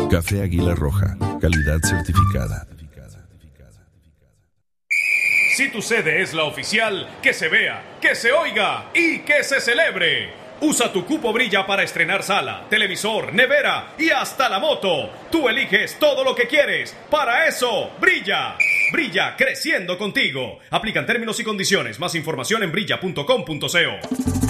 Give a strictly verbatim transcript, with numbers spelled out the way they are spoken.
Café Águila Roja, calidad certificada. Si tu sede es la oficial, que se vea, que se oiga y que se celebre. Usa tu cupo Brilla para estrenar sala, televisor, nevera y hasta la moto. Tú eliges todo lo que quieres. Para eso, Brilla. Brilla, creciendo contigo. Aplican términos y condiciones. Más información en brilla punto com punto co.